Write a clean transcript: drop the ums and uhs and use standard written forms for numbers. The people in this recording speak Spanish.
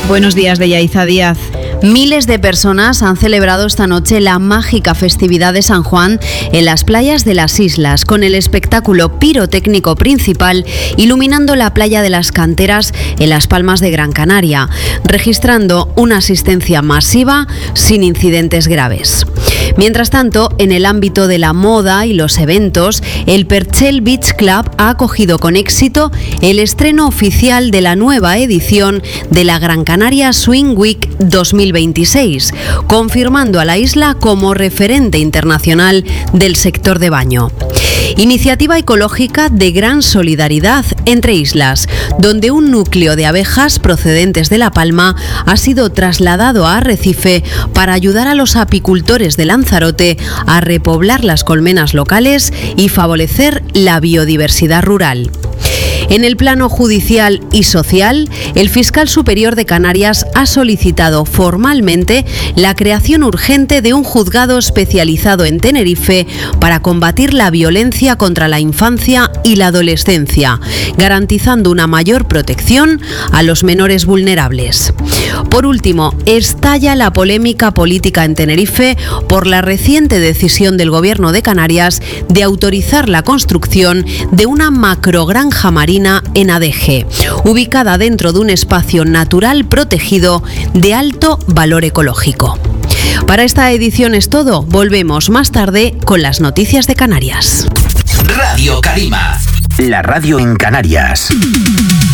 Buenos días, de Yaiza Díaz. Miles de personas han celebrado esta noche la mágica festividad de San Juan en las playas de las islas, con el espectáculo pirotécnico principal iluminando la playa de las Canteras en Las Palmas de Gran Canaria, registrando una asistencia masiva sin incidentes graves. Mientras tanto, en el ámbito de la moda y los eventos, el Perchel Beach Club ha acogido con éxito el estreno oficial de la nueva edición de la Gran Canaria Swing Week 2026, confirmando a la isla como referente internacional del sector de baño. Iniciativa ecológica de gran solidaridad entre islas, donde un núcleo de abejas procedentes de La Palma ha sido trasladado a Arrecife para ayudar a los apicultores de Lanzarote a repoblar las colmenas locales y favorecer la biodiversidad rural. En el plano judicial y social, el fiscal superior de Canarias ha solicitado formalmente la creación urgente de un juzgado especializado en Tenerife para combatir la violencia contra la infancia y la adolescencia, garantizando una mayor protección a los menores vulnerables. Por último, estalla la polémica política en Tenerife por la reciente decisión del Gobierno de Canarias de autorizar la construcción de una macrogranja marina en Adeje, ubicada dentro de un espacio natural protegido de alto valor ecológico. Para esta edición es todo. Volvemos más tarde con las noticias de Canarias. Radio Carima, la radio en Canarias.